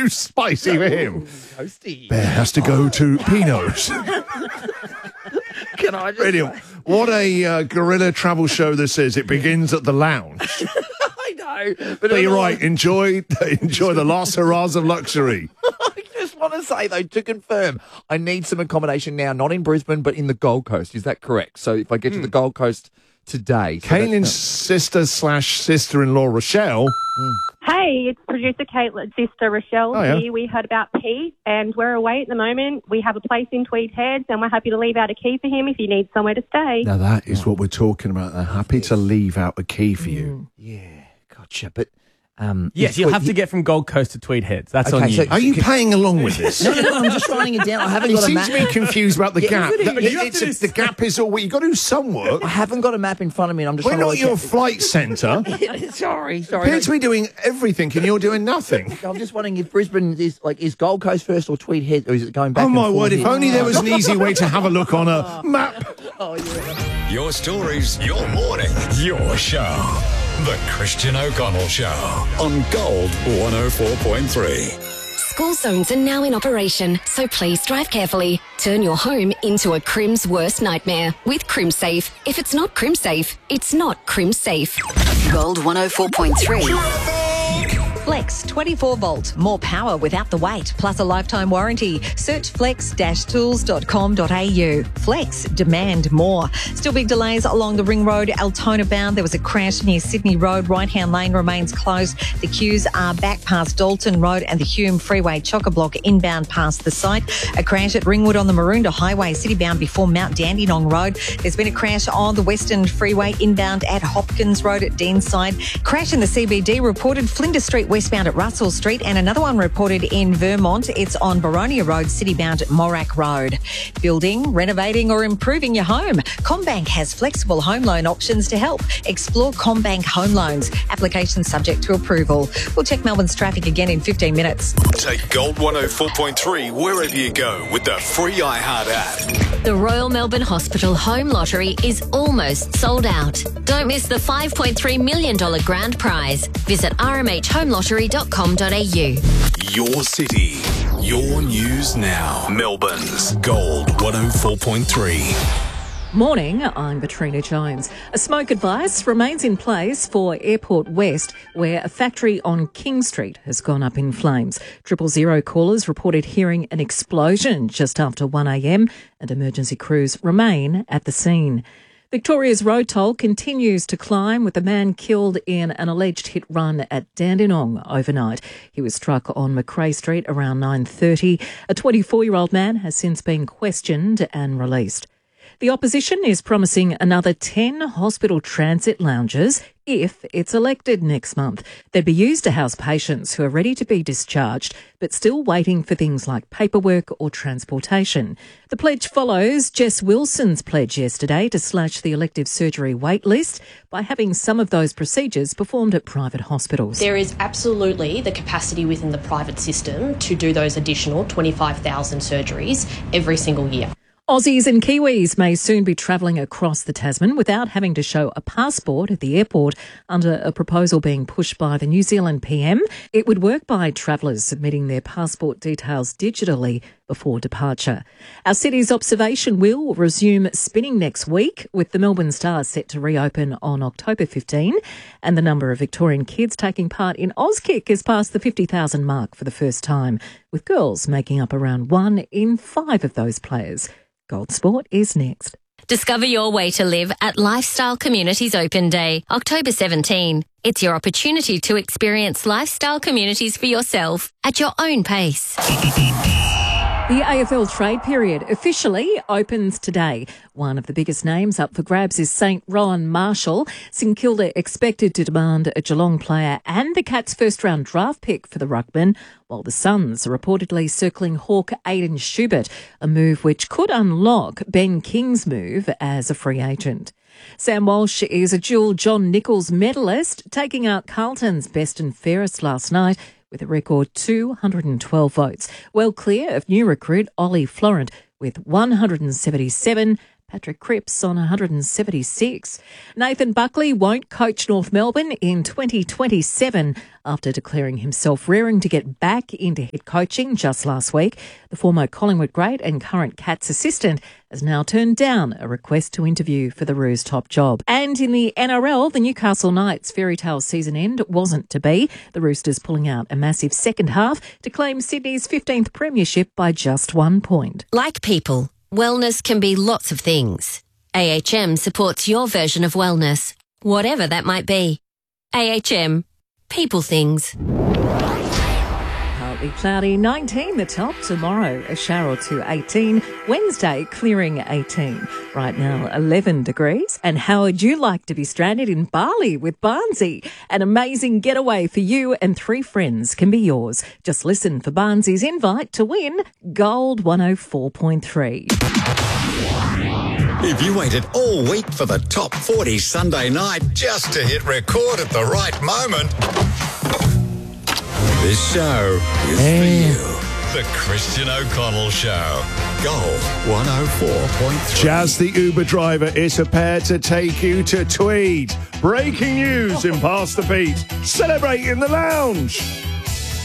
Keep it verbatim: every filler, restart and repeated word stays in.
too spicy for him. Toasty. Bear has to go to Pino's. Can I just Brilliant. say- What a uh, guerrilla travel show this is. It begins at the lounge. I know. But But you're I- right. Enjoy, enjoy the last hurrahs of luxury. I just want to say, though, to confirm, I need some accommodation now, not in Brisbane, but in the Gold Coast. Is that correct? So if I get to the Gold Coast today... so Caitlin's that's- sister slash sister-in-law, Rochelle. Hey, it's producer Caitlin's sister Rochelle Oh, yeah. here. We heard about Pete and we're away at the moment. We have a place in Tweed Heads and we're happy to leave out a key for him if he needs somewhere to stay. Now that is what we're talking about. They're happy to leave out a key for you. Yeah, gotcha. But... Um, Yes, you'll have to get from Gold Coast to Tweed Heads. That's Okay, on you. so- Are you playing along with this? No, no, no, I'm just writing it down. I haven't You got a seem map. to be confused about the Yeah, gap. isn't it? The, You have it's to a- do the gap is all. Well, you've got to do some work. I haven't got a map in front of me and I'm just We're trying to not work your out- flight centre. Sorry, sorry. Appear to be doing everything and you're doing nothing. I'm just wondering if Brisbane is like is Gold Coast first or Tweed Heads, or is it going back? Oh and my forth word! If here? only there was an easy way to have a look on a map. Your stories, your morning, your show. The Christian O'Connell Show on Gold one oh four point three. School zones are now in operation, so please drive carefully. Turn your home into a Crim's worst nightmare with CrimSafe. If it's not CrimSafe, it's not CrimSafe. Gold one oh four point three. Flex twenty-four volt, more power without the weight, plus a lifetime warranty. Search flex dash tools dot com dot a u. Flex, demand more. Still big delays along the Ring Road, Altona bound. There was a crash near Sydney Road. Right-hand lane remains closed. The queues are back past Dalton Road and the Hume Freeway chock-a-block inbound past the site. A crash at Ringwood on the Maroondah Highway, city-bound before Mount Dandenong Road. There's been a crash on the Western Freeway inbound at Hopkins Road at Deanside. Crash in the C B D reported Flinders Street westbound at Russell Street, and another one reported in Vermont. It's on Baronia Road, city-bound at Morak Road. Building, renovating or improving your home. CommBank has flexible home loan options to help. Explore CommBank Home Loans. Application subject to approval. We'll check Melbourne's traffic again in fifteen minutes. Take Gold one oh four point three wherever you go with the free iHeart app. The Royal Melbourne Hospital Home Lottery is almost sold out. Don't miss the five point three million dollars grand prize. Visit r m h home lottery dot com dot a u. Your city, your news now. Melbourne's Gold one oh four point three. Morning, I'm Katrina Jones. A smoke advice remains in place for Airport West, where a factory on King Street has gone up in flames. Triple Zero callers reported hearing an explosion just after one a m and emergency crews remain at the scene. Victoria's road toll continues to climb, with a man killed in an alleged hit run at Dandenong overnight. He was struck on McRae Street around nine thirty. A twenty-four-year-old man has since been questioned and released. The opposition is promising another ten hospital transit lounges if it's elected next month. They'd be used to house patients who are ready to be discharged but still waiting for things like paperwork or transportation. The pledge follows Jess Wilson's pledge yesterday to slash the elective surgery wait list by having some of those procedures performed at private hospitals. There is absolutely the capacity within the private system to do those additional twenty-five thousand surgeries every single year. Aussies and Kiwis may soon be travelling across the Tasman without having to show a passport at the airport under a proposal being pushed by the New Zealand P M. It would work by travellers submitting their passport details digitally before departure. Our city's observation wheel will resume spinning next week, with the Melbourne Star set to reopen on October fifteenth, and the number of Victorian kids taking part in Auskick has passed the fifty thousand mark for the first time, with girls making up around one in five of those players. Gold Sport is next. Discover your way to live at Lifestyle Communities Open Day, October seventeenth. It's your opportunity to experience lifestyle communities for yourself at your own pace. The A F L trade period officially opens today. One of the biggest names up for grabs is Saint Rowan Marshall. St Kilda expected to demand a Geelong player and the Cats' first-round draft pick for the ruckman, while the Suns are reportedly circling Hawk Aidan Schubert, a move which could unlock Ben King's move as a free agent. Sam Walsh is a dual John Nichols medalist, taking out Carlton's best and fairest last night with a record two hundred twelve votes, well clear of new recruit Ollie Florent with one hundred seventy-seven, Patrick Cripps on one hundred seventy-six. Nathan Buckley won't coach North Melbourne in twenty twenty-seven after declaring himself raring to get back into head coaching just last week. The former Collingwood great and current Cats assistant has now turned down a request to interview for the Roos top job. And in the N R L, the Newcastle Knights fairy tale season end wasn't to be. The Roosters pulling out a massive second half to claim Sydney's fifteenth premiership by just one point. Like people, wellness can be lots of things. A H M supports your version of wellness, whatever that might be. A H M, people things. Partly cloudy, nineteen the top. Tomorrow, a shower or two, eighteen. Wednesday, clearing, eighteen. Right now, eleven degrees. And how would you like to be stranded in Bali with Barnsey? An amazing getaway for you and three friends can be yours. Just listen for Barnsey's invite to win Gold one oh four point three. If you waited all week for the Top forty Sunday night just to hit record at the right moment, this show is for you. The Christian O'Connell Show. Gold one oh four point three. Jazz, the Uber driver, is prepared to take you to Tweed. Breaking news in Past the Beat. Celebrate in the lounge.